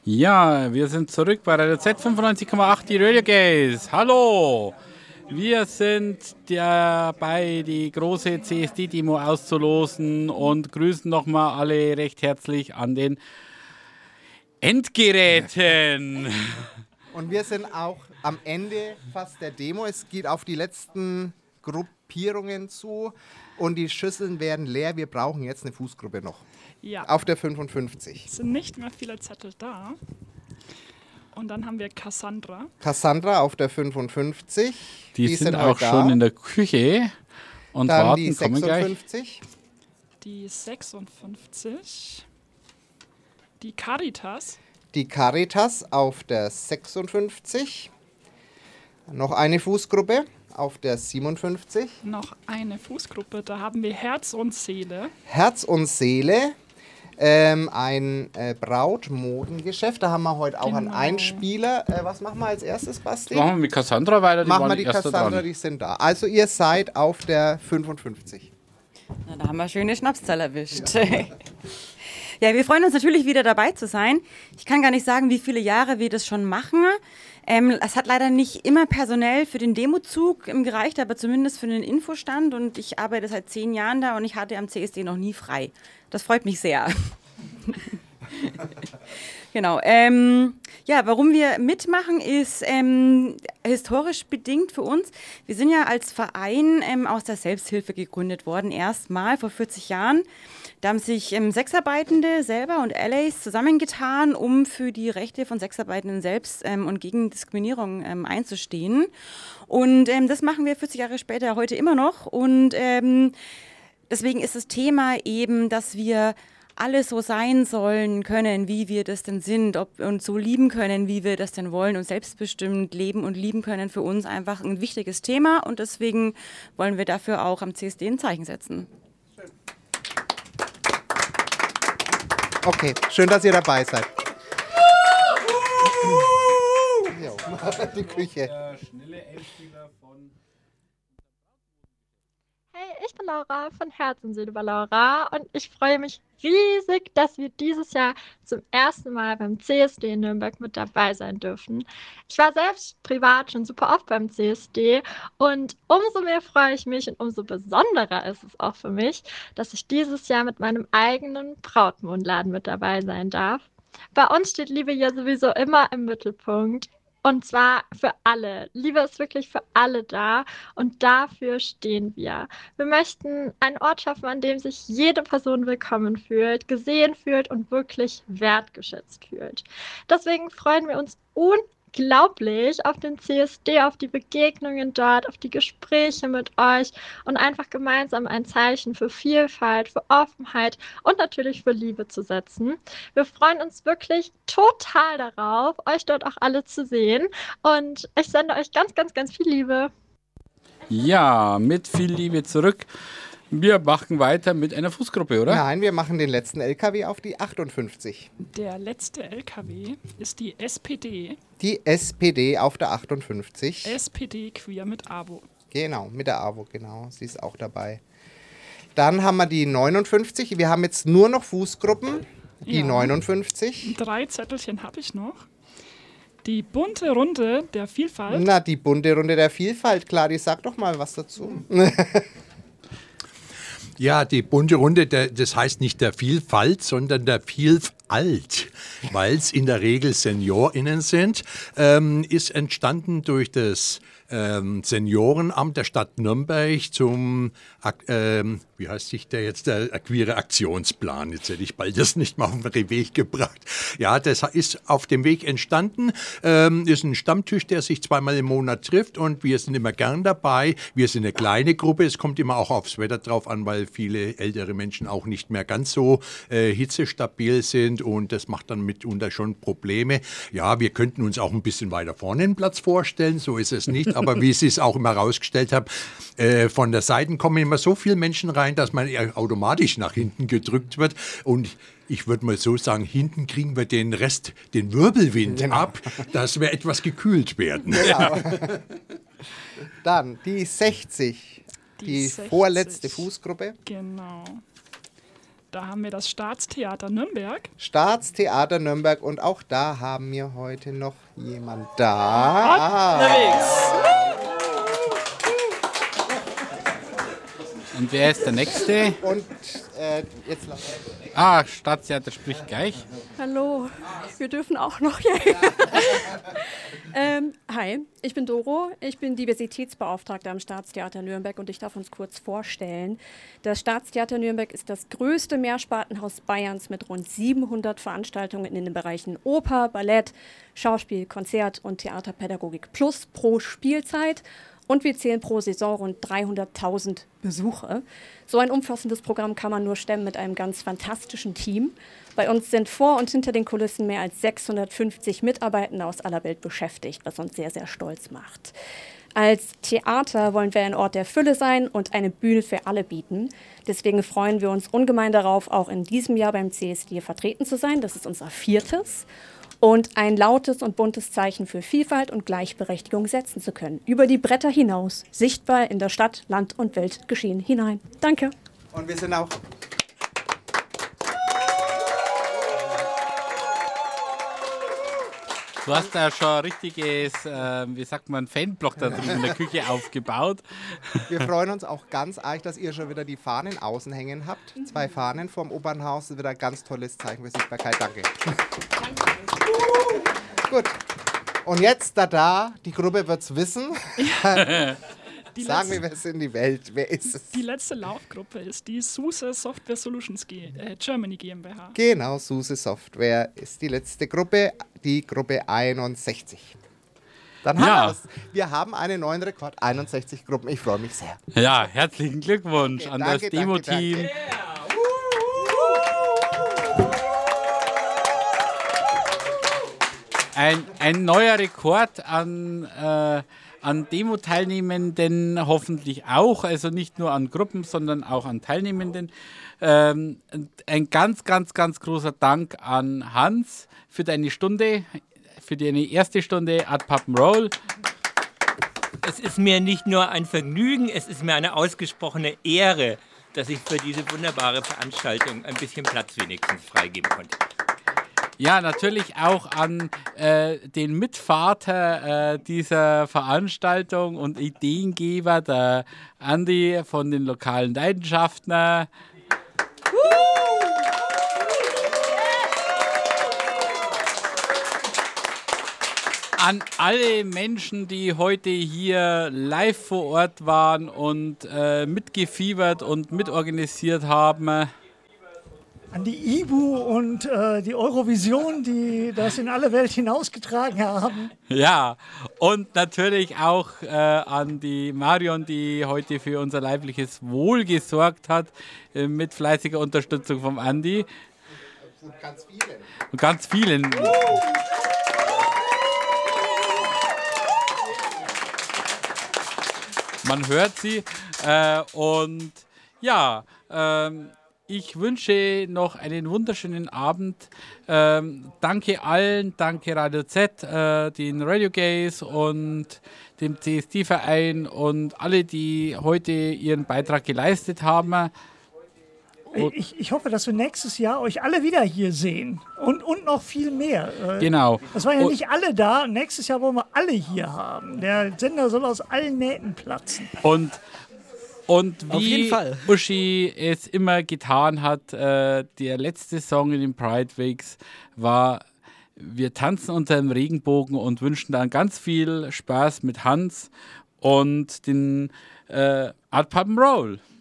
Ja, wir sind zurück bei der Z95,8, die Radio Gays. Hallo! Wir sind dabei, die große CSD-Demo auszulosen und grüßen nochmal alle recht herzlich an den Endgeräten. Und wir sind auch am Ende fast der Demo. Es geht auf die letzten Gruppierungen zu und die Schüsseln werden leer. Wir brauchen jetzt eine Fußgruppe noch. Ja. Auf der 55. Es sind nicht mehr viele Zettel da. Und dann haben wir Cassandra. Cassandra auf der 55. Die sind auch schon in der Küche und dann warten, die 56. Die 56. Die Caritas. Die Caritas auf der 56. Noch eine Fußgruppe auf der 57. Noch eine Fußgruppe, da haben wir Herz und Seele. Herz und Seele, ein Brautmodengeschäft. Da haben wir heute auch einen Einspieler. Was machen wir als erstes, Basti? Machen wir mit Cassandra weiter. Machen wir die Cassandra, die sind da. Also ihr seid auf der 55. Na, da haben wir schöne Schnapszahl erwischt. Ja. Ja, wir freuen uns natürlich wieder dabei zu sein. Ich kann gar nicht sagen, wie viele Jahre wir das schon machen. Es hat leider nicht immer personell für den Demozug gereicht, aber zumindest für den Infostand. Und ich arbeite seit 10 Jahren da und ich hatte am CSD noch nie frei. Das freut mich sehr. Genau. Ja, warum wir mitmachen, ist historisch bedingt für uns. Wir sind ja als Verein aus der Selbsthilfe gegründet worden, erstmal vor 40 Jahren. Da haben sich Sexarbeitende selber und Allies zusammengetan, um für die Rechte von Sexarbeitenden selbst und gegen Diskriminierung einzustehen. Und das machen wir 40 Jahre später heute immer noch. Und deswegen ist das Thema eben, dass wir alle so sein sollen können, wie wir das denn sind, und so lieben können, wie wir das denn wollen und selbstbestimmt leben und lieben können, für uns einfach ein wichtiges Thema. Und deswegen wollen wir dafür auch am CSD ein Zeichen setzen. Okay, schön, dass ihr dabei seid. Die Küche. Hey, ich bin Laura von Herz und Seele bei Laura und ich freue mich riesig, dass wir dieses Jahr zum ersten Mal beim CSD in Nürnberg mit dabei sein dürfen. Ich war selbst privat schon super oft beim CSD und umso mehr freue ich mich und umso besonderer ist es auch für mich, dass ich dieses Jahr mit meinem eigenen Brautmodenladen mit dabei sein darf. Bei uns steht Liebe ja sowieso immer im Mittelpunkt. Und zwar für alle. Liebe ist wirklich für alle da und dafür stehen wir. Wir möchten einen Ort schaffen, an dem sich jede Person willkommen fühlt, gesehen fühlt und wirklich wertgeschätzt fühlt. Deswegen freuen wir uns unglaublich auf den CSD, auf die Begegnungen dort, auf die Gespräche mit euch und einfach gemeinsam ein Zeichen für Vielfalt, für Offenheit und natürlich für Liebe zu setzen. Wir freuen uns wirklich total darauf, euch dort auch alle zu sehen und ich sende euch ganz, ganz, ganz viel Liebe. Ja, mit viel Liebe zurück. Wir machen weiter mit einer Fußgruppe, oder? Nein, wir machen den letzten LKW auf die 58. Der letzte LKW ist die SPD. Die SPD auf der 58. SPD Queer mit AWO. Genau, mit der AWO, genau. Sie ist auch dabei. Dann haben wir die 59. Wir haben jetzt nur noch Fußgruppen. Die 59. 3 Zettelchen habe ich noch. Die bunte Runde der Vielfalt. Na, die bunte Runde der Vielfalt. Clari, sag doch mal was dazu. Ja, die bunte Runde, das heißt nicht der Vielfalt, sondern der Vielfalt, weil es in der Regel SeniorInnen sind, ist entstanden durch das Seniorenamt der Stadt Nürnberg zum, wie heißt sich der jetzt, der queere Aktionsplan. Jetzt hätte ich bald das nicht mal auf den Weg gebracht. Ja, das ist auf dem Weg entstanden, ist ein Stammtisch, der sich 2-mal im Monat trifft und wir sind immer gern dabei. Wir sind eine kleine Gruppe, es kommt immer auch aufs Wetter drauf an, weil viele ältere Menschen auch nicht mehr ganz so hitzestabil sind und das macht dann mitunter schon Probleme. Ja, wir könnten uns auch ein bisschen weiter vorne einen Platz vorstellen, so ist es nicht. Aber wie Sie es auch immer herausgestellt haben, von der Seite kommen immer so viele Menschen rein, dass man eher automatisch nach hinten gedrückt wird. Und ich würde mal so sagen, hinten kriegen wir den Rest, den Wirbelwind ab, dass wir etwas gekühlt werden. Genau. Dann die 60, die 60. Vorletzte Fußgruppe. Genau. Da haben wir das Staatstheater Nürnberg. Staatstheater Nürnberg und auch da haben wir heute noch jemand da. Und wer ist der Nächste? Und jetzt lass Staatstheater spricht gleich. Hallo, wir dürfen auch noch. Hi, ich bin Doro, ich bin Diversitätsbeauftragte am Staatstheater Nürnberg und ich darf uns kurz vorstellen. Das Staatstheater Nürnberg ist das größte Mehrspartenhaus Bayerns mit rund 700 Veranstaltungen in den Bereichen Oper, Ballett, Schauspiel, Konzert und Theaterpädagogik plus pro Spielzeit. Und wir zählen pro Saison rund 300.000 Besucher. So ein umfassendes Programm kann man nur stemmen mit einem ganz fantastischen Team. Bei uns sind vor und hinter den Kulissen mehr als 650 Mitarbeitende aus aller Welt beschäftigt, was uns sehr, sehr stolz macht. Als Theater wollen wir ein Ort der Fülle sein und eine Bühne für alle bieten. Deswegen freuen wir uns ungemein darauf, auch in diesem Jahr beim CSD vertreten zu sein. Das ist unser 4. Und ein lautes und buntes Zeichen für Vielfalt und Gleichberechtigung setzen zu können. Über die Bretter hinaus, sichtbar in der Stadt, Land und Weltgeschehen hinein. Danke. Und wir sind auch... Du hast da schon ein richtiges, Fanblock da drüben in der Küche aufgebaut. Wir freuen uns auch ganz arg, dass ihr schon wieder die Fahnen außen hängen habt. 2 Fahnen vorm Opernhaus, das ist wieder ein ganz tolles Zeichen für Sichtbarkeit. Danke. Gut. Und jetzt, die Gruppe wird es wissen. Sagen wir, wer sind die Welt? Wer ist es? Die letzte Laufgruppe ist die SUSE Software Solutions Germany GmbH. Genau, SUSE Software ist die letzte Gruppe, die Gruppe 61. Dann haben wir haben einen neuen Rekord, 61 Gruppen. Ich freue mich sehr. Ja, herzlichen Glückwunsch an das Demo-Team. Ein neuer Rekord an Demo-Teilnehmenden hoffentlich auch, also nicht nur an Gruppen, sondern auch an Teilnehmenden. Ein ganz, ganz, ganz großer Dank an Hans für deine Stunde, für deine erste Stunde Art Pappenroll. Es ist mir nicht nur ein Vergnügen, es ist mir eine ausgesprochene Ehre, dass ich für diese wunderbare Veranstaltung ein bisschen Platz wenigstens freigeben konnte. Ja, natürlich auch an den Mitvater dieser Veranstaltung und Ideengeber, der Andi von den lokalen Leidenschaften. An alle Menschen, die heute hier live vor Ort waren und mitgefiebert und mitorganisiert haben. An die IBU und die Eurovision, die das in alle Welt hinausgetragen haben. Ja, und natürlich auch an die Marion, die heute für unser leibliches Wohl gesorgt hat, mit fleißiger Unterstützung vom Andi. Und ganz vielen. Und ganz vielen. Man hört sie. Und ja, ich wünsche noch einen wunderschönen Abend. Danke allen, danke Radio Z, den Radio Gays und dem CSD-Verein und alle, die heute ihren Beitrag geleistet haben. Ich hoffe, dass wir nächstes Jahr euch alle wieder hier sehen und noch viel mehr. Genau. Es waren ja nicht alle da. Nächstes Jahr wollen wir alle hier haben. Der Sender soll aus allen Nähten platzen. Und wie Uschi es immer getan hat, der letzte Song in den Pride Weeks war Wir tanzen unter dem Regenbogen und wünschen dann ganz viel Spaß mit Hans und den Art Pappenroll.